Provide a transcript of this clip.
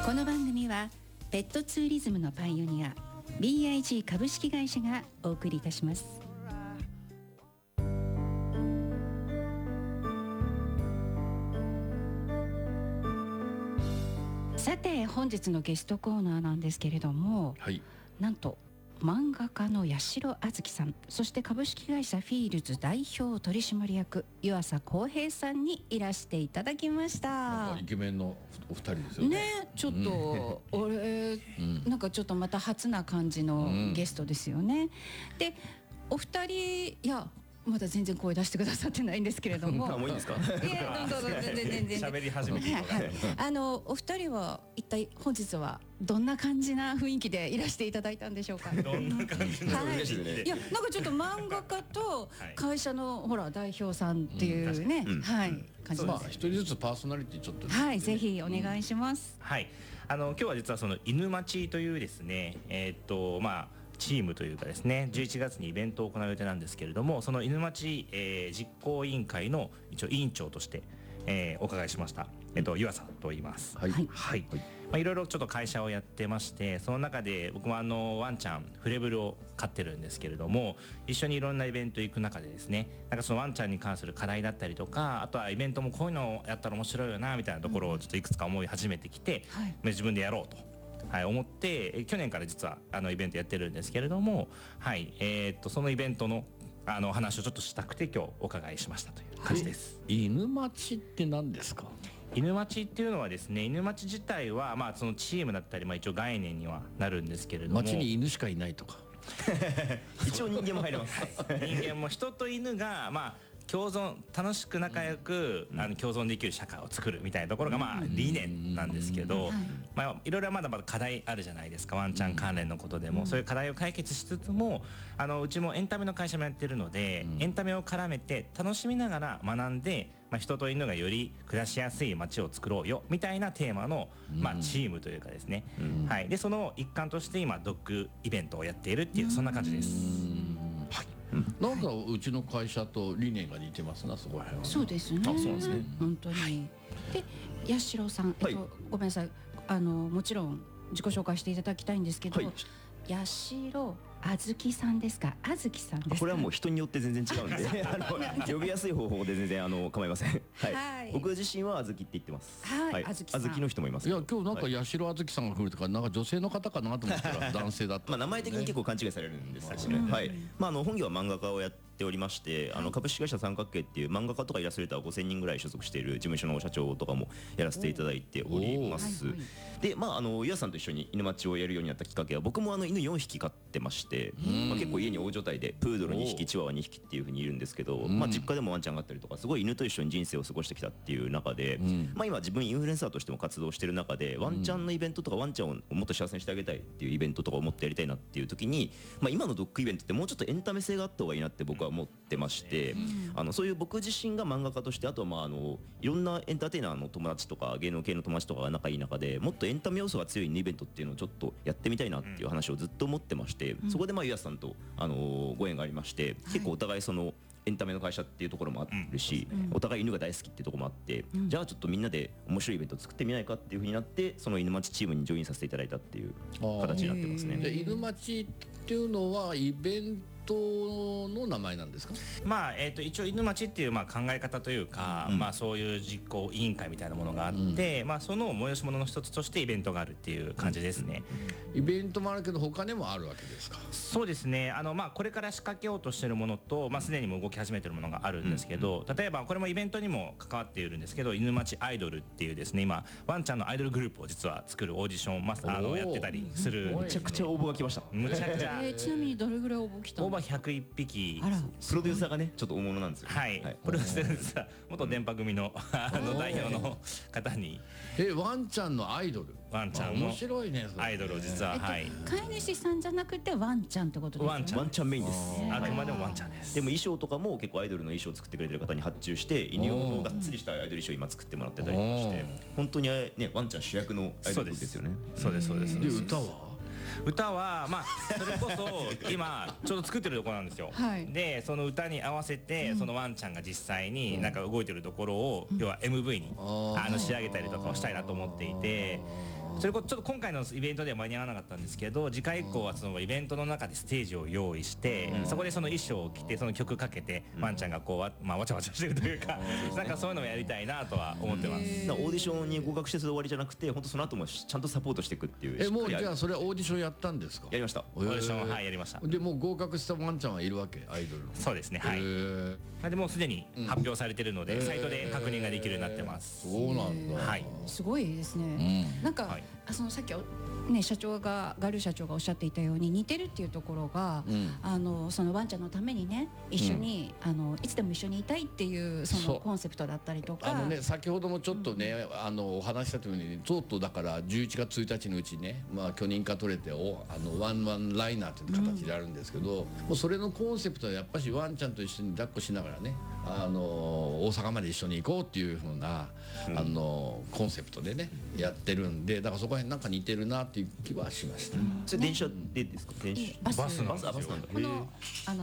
この番組はペットツーリズムのパイオニア BIG 株式会社がお送りいたします。さて本日のゲストコーナーなんですけれども、 はい、 なんと漫画家の八代あずきさん、そして株式会社フィールズ代表取締役湯浅康平さんにいらしていただきました。 イケメンのお二人ですよね。 ちょっと、俺、なんかちょっとまた初な感じのゲストですよね。でお二人、いやまだ全然声出してくださってないんですけれどももういいんですか？ いやどうぞ全然喋り始めていいかお二人は一体本日はどんな感じな雰囲気でいらしていただいたんでしょうか？ どんな感じな嬉しいね。いやなんかちょっと漫画家と会社のほら代表さんっていうね、はい感じです。 一人ずつパーソナリティちょっとはいぜひお願いします。 はい、今日は実はその犬町というですねチームというかですね、11月にイベントを行う予定なんですけれども、その犬町、実行委員会の一応委員長として、お伺いしました、湯浅と言います。はい、いろいろちょっと会社をやってまして、その中で僕もワンちゃんフレブルを飼ってるんですけれども、一緒にいろんなイベント行く中でですね、なんかそのワンちゃんに関する課題だったりとか、あとはイベントもこういうのをやったら面白いよなみたいなところをちょっといくつか思い始めてきて、自分でやろうと。思って去年から実はイベントやってるんですけれども、そのイベントの話をちょっとしたくて今日お伺いしましたという感じです。 犬町って何ですか？ 犬町っていうのはですね、犬町自体はそのチームだったり一応概念にはなるんですけれども、 町に犬しかいないとか一応人間も入れます。人間も人と犬が共存、楽しく仲良く共存できる社会を作るみたいなところが理念なんですけど、いろいろまだまだ課題あるじゃないですか。ワンちゃん関連のことでもそういう課題を解決しつつも、うちもエンタメの会社もやってるので、エンタメを絡めて楽しみながら学んで、人と犬がより暮らしやすい街を作ろうよみたいなテーマの、チームというかですね、でその一環として今ドッグイベントをやっているっていう、そんな感じです。 なんかうちの会社と理念が似てますな、そこら辺は。 そうですね。 そうですね。 本当に。で、八代さん、ごめんなさい。もちろん自己紹介していただきたいんですけど、八代あずきさんですか？あずきさんですか？ これはもう人によって全然違うんで呼びやすい方法で全然構いません。僕自身はあずきって言ってます。あずきの人もいます。 いや今日なんか八代あずきさんが来るとか、なんか女性の方かなと思ったら男性だった。 名前的に結構勘違いされるんですよね。本業は漫画家をやっておりまして、株式会社三角形っていう漫画家とかイラストレーター5000人ぐらい所属している事務所の社長とかもやらせていただいております。で湯浅さんと一緒に犬町をやるようになったきっかけは、僕も犬4匹飼ってまして、結構家に大所帯でプードル2匹チワワ2匹っていう風にいるんですけど、実家でもワンちゃんがあったりとか、すごい犬と一緒に人生を過ごしてきたっていう中で、今自分インフルエンサーとしても活動してる中で、ワンちゃんのイベントとかワンちゃんをもっと幸せにしてあげたいっていうイベントとかを思ってやりたいなっていう時に、今のドッグイベントってもうちょっとエンタメ性があった方がいいなって僕は思ってまして、そういう僕自身が漫画家として、あとはいろんなエンターテイナーの友達とか芸能系の友達とかが仲いい中で、もっとエンタメ要素が強いイベントっていうのをちょっとやってみたいなっていう話をずっと思ってまして、そこで湯浅さんとご縁がありまして、結構お互いそのエンタメの会社っていうところもあるし、お互い犬が大好きっていうところもあって、じゃあちょっとみんなで面白いイベントを作ってみないかっていうふうになって、その犬町チームにジョインさせていただいたっていう形になってますね。 で犬町っていうのはイベントの名前なんですか？ 一応犬町っていう考え方というか、そういう実行委員会みたいなものがあって、その催し物の一つとしてイベントがあるっていう感じですね。 イベントもあるけど他にもあるわけですか？ そうですね。これから仕掛けようとしているものと、すでにも動き始めているものがあるんですけど、例えばこれもイベントにも関わっているんですけど、犬町アイドルっていうですね、今ワンちゃんのアイドルグループを実は作るオーディションをやってたりする。 めちゃくちゃ応募が来ました。 むちゃくちゃちなみにどれぐらい応募来たの？ オーバー101匹。 プロデューサーがねちょっと大物なんですよ。 プロデューサー元電波組の代表の方に、 ワンちゃんのアイドル、 ワンちゃんの面白いねアイドルを実は飼い主さんじゃなくてワンちゃんってことですか？ ワンちゃんメインです。 あくまでもワンちゃんです。 でも衣装とかも結構アイドルの衣装を作ってくれてる方に発注して、犬用のがっつりしたアイドル衣装を今作ってもらってたりとかして、本当にねワンちゃん主役のアイドルですよね。 そうです。 で歌はそれこそ今ちょうど作ってるところなんですよ。でその歌に合わせて、そのワンちゃんが実際に動いてるところを、要は MV に仕上げたりとかをしたいなと思っていて、 それこそちょっと今回のイベントでは間に合わなかったんですけど、次回以降はそのイベントの中でステージを用意して、そこでその衣装を着てその曲かけてワンちゃんがこうわちゃわちゃしてるというか、なんかそういうのをやりたいなとは思ってます。 オーディションに合格してそれで終わりじゃなくて、本当その後もちゃんとサポートしていくっていう。 もうじゃあそれはオーディションやったんですか？ やりました。 オーディションはいやりました。 でもう合格したワンちゃんはいるわけ、アイドルの。 そうですね、はい。でもうすでに発表されてるので、サイトで確認ができるようになってます。 そうなんだ。 はい。 すごいですね。なんか、そのさっきね、ガルー社長がおっしゃっていたように似てるっていうところが、そのワンちゃんのためにね一緒に、いつでも一緒にいたいっていうそのコンセプトだったりとか、 先ほどもちょっとね、お話したようにとうとうだから11月1日のうちね、許認可取れてワンワンライナーという形であるんですけど、もうそれのコンセプトはやっぱしワンちゃんと一緒に抱っこしながらね、大阪まで一緒に行こうっていうふうな、コンセプトでねやってるんで、だからそこら辺なんか似てるなっていう気はしました。 それ電車でですか？電車バスなんですよ。 この